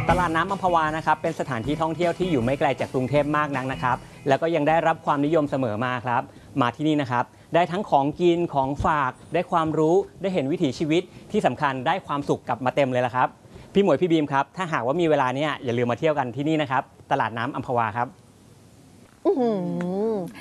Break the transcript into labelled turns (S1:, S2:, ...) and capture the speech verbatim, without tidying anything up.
S1: ตลาดน้ำอัมพวานะครับเป็นสถานที่ท่องเที่ยวที่อยู่ไม่ไกลจากกรุงเทพมากนักนะครับแล้วก็ยังได้รับความนิยมเสมอมาครับมาที่นี่นะครับได้ทั้งของกินของฝากได้ความรู้ได้เห็นวิถีชีวิตที่สำคัญได้ความสุขกลับมาเต็มเลยละครับพี่หมวยพี่บีมครับถ้าหากว่ามีเวลาเนี่ยอย่าลืมมาเที่ยวกันที่นี่นะครับตลาดน้ำอัมพวาครับ